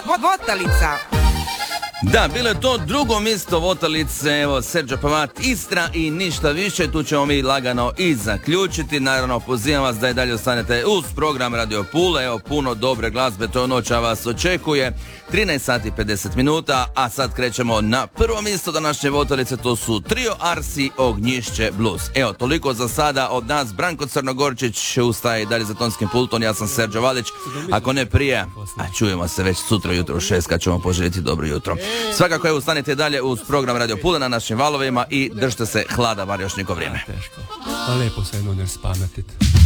Votalica. Da, bilo je to drugo mjesto Votalice, evo Serđo Pavat, Istra i ništa više, tu ćemo mi lagano i zaključiti. Naravno, pozivam vas da i dalje ostanete uz program Radio Pula, evo puno dobre glazbe, to noća vas očekuje. 13 sati 50 minuta, a sad krećemo na prvo mjesto današnje Votalice, to su Trio Arsi Ognjišće Blues. Evo, toliko za sada od nas, Branko Crnogorčić ustaje i dalje za tonskim pultom, ja sam Serđo Valić, ako ne prije, a čujemo se već sutra jutro u 6 kad ćemo poželjeti dobro jutro. Svakako evo ustanite dalje uz program Radio Pula na našim valovima i držite se hlada bar još neko vrijeme. Teško, a lijepo se jedno ne spametiti.